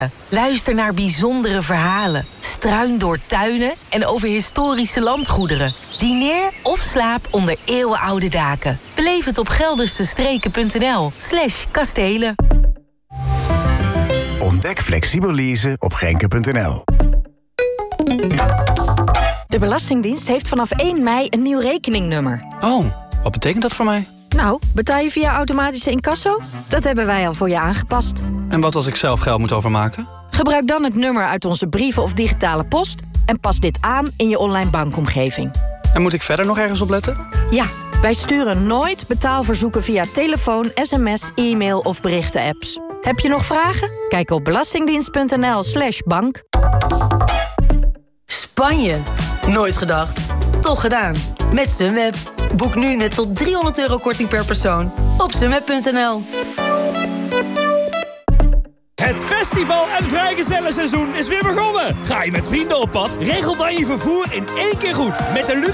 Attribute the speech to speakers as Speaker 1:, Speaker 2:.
Speaker 1: Luister naar bijzondere verhalen. Struin door tuinen en over historische landgoederen. Dineer of slaap onder eeuwenoude daken. Beleef het op geldersestreken.nl/kastelen.
Speaker 2: Ontdek flexibel leasen op Genke.nl.
Speaker 3: De Belastingdienst heeft vanaf 1 mei een nieuw rekeningnummer.
Speaker 4: Oh, wat betekent dat voor mij?
Speaker 3: Nou, betaal je via automatische incasso? Dat hebben wij al voor je aangepast.
Speaker 4: En wat als ik zelf geld moet overmaken?
Speaker 3: Gebruik dan het nummer uit onze brieven of digitale post en pas dit aan in je online bankomgeving.
Speaker 4: En moet ik verder nog ergens op letten?
Speaker 3: Ja, wij sturen nooit betaalverzoeken via telefoon, sms, e-mail of berichten-apps. Heb je nog vragen? Kijk op belastingdienst.nl/bank.
Speaker 5: Spanje. Nooit gedacht. Toch gedaan. Met Sunweb. Boek nu net tot €300 korting per persoon op sunweb.nl.
Speaker 6: Het festival- en vrijgezellenseizoen is weer begonnen. Ga je met vrienden op pad? Regel dan je vervoer in één keer goed. Met de luxe